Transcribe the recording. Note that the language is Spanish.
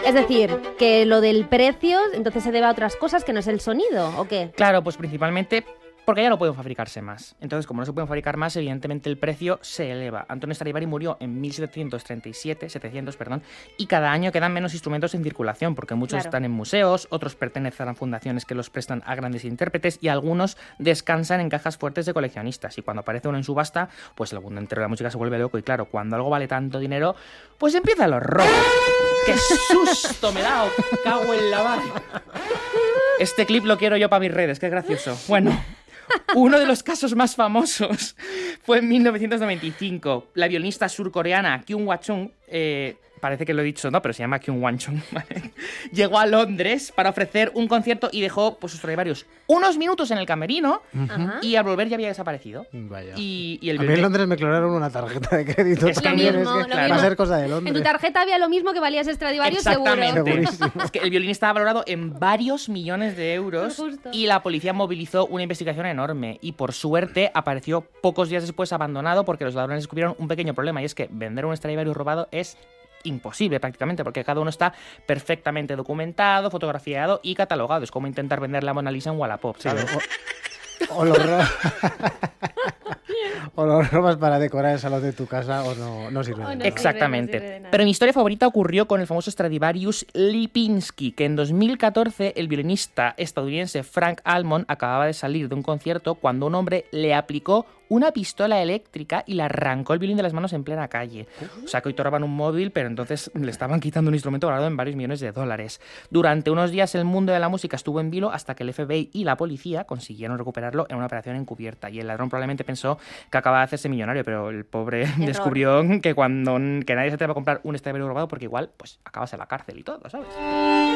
Es decir, que lo del precio entonces se debe a otras cosas que no es el sonido, ¿o qué? Claro, pues principalmente porque ya no pueden fabricarse más. Entonces, como no se pueden fabricar más, evidentemente el precio se eleva. Antonio Stradivari murió en 700, y cada año quedan menos instrumentos en circulación, porque muchos están en museos, otros pertenecen a fundaciones que los prestan a grandes intérpretes y algunos descansan en cajas fuertes de coleccionistas. Y cuando aparece uno en subasta, pues el mundo entero de la música se vuelve loco. Y claro, cuando algo vale tanto dinero, pues empiezan los robos. ¡Qué susto me da! ¡Cago en la madre! Este clip lo quiero yo para mis redes, qué gracioso. Bueno, uno de los casos más famosos fue en 1995. La violinista surcoreana Kyung Hwa-chung, parece que lo he dicho, no, pero se llama Kyung Hwa-chung, ¿vale? Llegó a Londres para ofrecer un concierto y dejó pues, sus Stradivarius unos minutos en el camerino y al volver ya había desaparecido. Vaya. Y el a mí en Londres me clonaron una tarjeta de crédito. Es que también, mismo, es que lo va a mismo. ser cosa de Londres. En tu tarjeta había lo mismo que valía ese Stradivarius, seguro. Exactamente. Segurísimo. Es que el violín estaba valorado en varios millones de euros Justo. y la policía movilizó una investigación enorme y por suerte apareció pocos días después abandonado porque los ladrones descubrieron un pequeño problema y es que vender un Stradivarius robado es imposible prácticamente porque cada uno está perfectamente documentado, fotografiado y catalogado. Es como intentar vender la Mona Lisa en Wallapop, ¿sabes? O lo robas para decorar el salón de tu casa o no sirve de nada. Exactamente. no sirve de nada. Pero mi historia favorita ocurrió con el famoso Stradivarius Lipinski, que en 2014 el violinista estadounidense Frank Almond acababa de salir de un concierto cuando un hombre le aplicó una pistola eléctrica y le arrancó el violín de las manos en plena calle. O sea, que hoy te roban un móvil, pero entonces le estaban quitando un instrumento valorado en varios millones de dólares. Durante unos días el mundo de la música estuvo en vilo hasta que el FBI y la policía consiguieron recuperarlo en una operación encubierta. Y el ladrón probablemente pensó que acababa de hacerse millonario, pero el pobre descubrió que nadie se atreve a comprar un Stradivarius robado porque igual pues acabas en la cárcel y todo, ¿sabes?